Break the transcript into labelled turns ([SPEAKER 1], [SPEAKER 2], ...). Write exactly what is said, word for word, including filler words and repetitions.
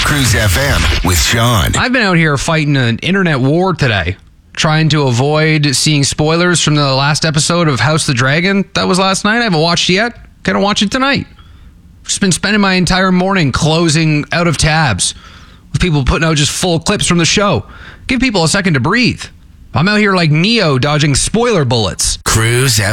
[SPEAKER 1] Cruise F M with Sean.
[SPEAKER 2] I've been out here fighting an internet war today, trying to avoid seeing spoilers from the last episode of House of the Dragon that was last night. I haven't watched it yet. Gonna watch it tonight. Just been spending my entire morning closing out of tabs with people putting out just full clips from the show. Give people a second to breathe. I'm out here like Neo dodging spoiler bullets.
[SPEAKER 1] Cruise F M.